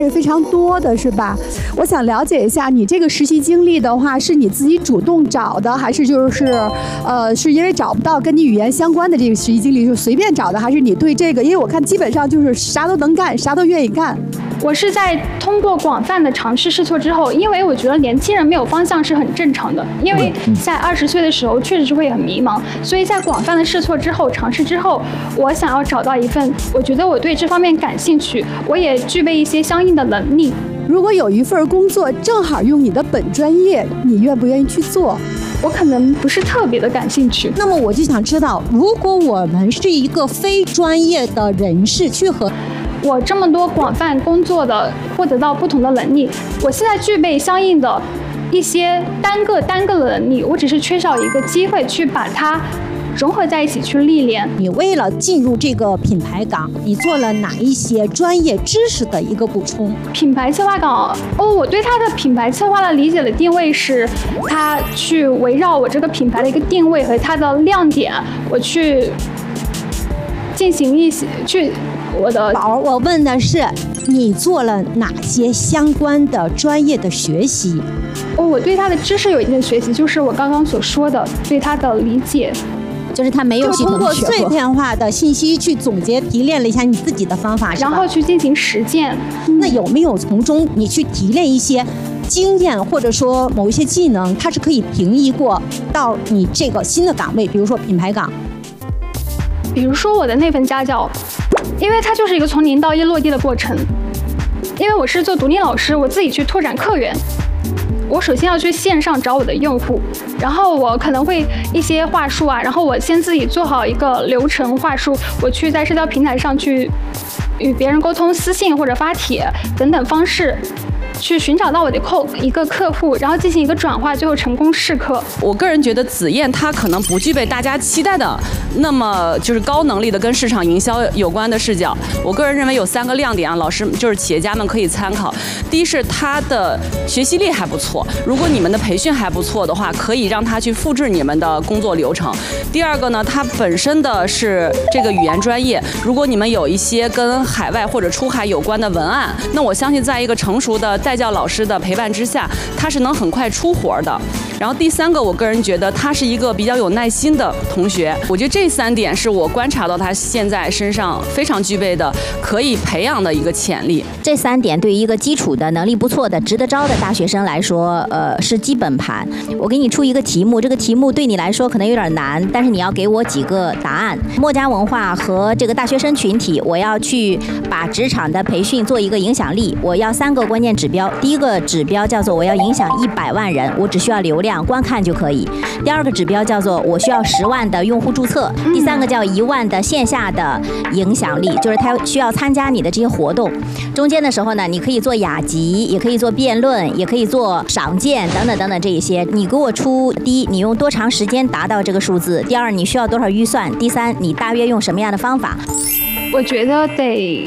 是非常多的，是吧？我想了解一下，你这个实习经历的话，是你自己主动找的，还是是因为找不到跟你语言相关的这个实习经历就随便找的，还是你对这个？因为我看基本上就是啥都能干，啥都愿意干。 我是在通过广泛的尝试试错之后，因为我觉得年轻人没有方向是很正常的，因为在20岁的时候确实是会很迷茫，所以在广泛的试错之后、尝试之后，我想要找到一份我觉得我对这方面感兴趣，我也具备一些相应的能力。 如果有一份工作正好用你的本专业，你愿不愿意去做？ 我可能不是特别的感兴趣。 那么我就想知道，如果我们是一个非专业的人士去和我这么多广泛工作的获得到不同的能力，我现在具备相应的一些单个的能力，我只是缺少一个机会去把它融合在一起去历练。 你为了进入这个品牌岗，你做了哪一些专业知识的一个补充？ 品牌策划岗我对它的品牌策划的理解的定位是，它去围绕我这个品牌的一个定位和它的亮点，我去进行一些宝儿，我问的是你做了哪些相关的专业的学习？ 我对它的知识有一定的学习，就是我刚刚所说的对它的理解。 就是他没有系统的学过，通过碎片化的信息去总结提炼了一下你自己的方法， 然后去进行实践。 那有没有从中你去提炼一些经验，或者说某一些技能，它是可以平移过到你这个新的岗位，比如说品牌岗？ 比如说我的那份家教，因为它就是一个从0到1落地的过程。因为我是做独立老师，我自己去拓展客源。我首先要去线上找我的用户，然后我可能会一些话术啊，然后我先自己做好一个流程话术，我去在社交平台上去与别人沟通，私信或者发帖等等方式，去寻找到我的一个客户，然后进行一个转化，最后成功试客。 我个人觉得子燕她可能不具备大家期待的那么就是高能力的跟市场营销有关的视角。我个人认为有3个亮点啊，老师就是企业家们可以参考。第一是她的学习力还不错，如果你们的培训还不错的话，可以让她去复制你们的工作流程。第二个呢，她本身的是这个语言专业，如果你们有一些跟海外或者出海有关的文案，那我相信在一个成熟的带教老师的陪伴之下，他是能很快出活的。然后第3个，我个人觉得他是一个比较有耐心的同学。我觉得这3点是我观察到他现在身上非常具备的，可以培养的一个潜力。 这3点对于一个基础的能力不错的、值得招的大学生来说，是基本盘。我给你出一个题目，这个题目对你来说可能有点难，但是你要给我几个答案。墨家文化和这个大学生群体，我要去把职场的培训做一个影响力，我要3个关键指标。第一个指标叫做我要影响100万人，我只需要流量观看就可以。第2个指标叫做我需要10万的用户注册。第3个叫1万的线下的影响力，就是他需要参加你的这些活动。中间的时候呢，你可以做雅集，也可以做辩论，也可以做赏鉴等等等等这一些。你给我出第一，你用多长时间达到这个数字？第2，你需要多少预算？第3，你大约用什么样的方法？ 我觉得得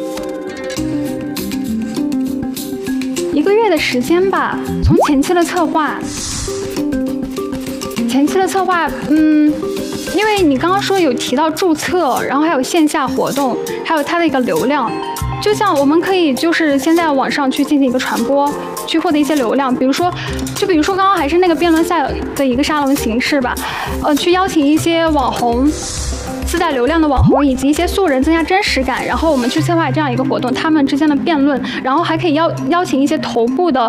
1个月的时间吧，从前期的策划，因为你刚刚说有提到注册，然后还有线下活动，还有它的一个流量。就像我们可以就是先在网上去进行一个传播，去获得一些流量。比如说刚刚还是那个辩论赛的一个沙龙形式吧，去邀请一些网红。自带流量的网红以及一些素人增加真实感，然后我们去策划这样一个活动，他们之间的辩论，然后还可以邀请一些头部的，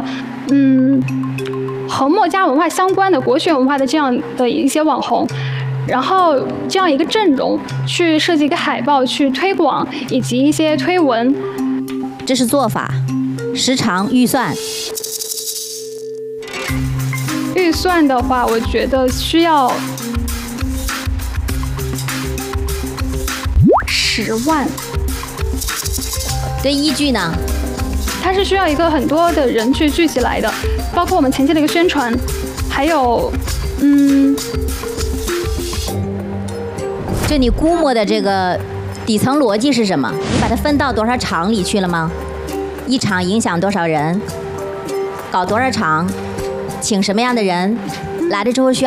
和墨家文化相关的国学文化的这样的一些网红，然后这样一个阵容去设计一个海报去推广以及一些推文。 这是做法，时长、预算。 预算的话，我觉得需要10万。 对，依据呢？ 它是需要一个很多的人去聚集来的，包括我们前期的一个宣传，还有就你估摸的这个底层逻辑是什么？你把它分到多少场里去了吗？一场影响多少人？搞多少场？请什么样的人？来了之后需要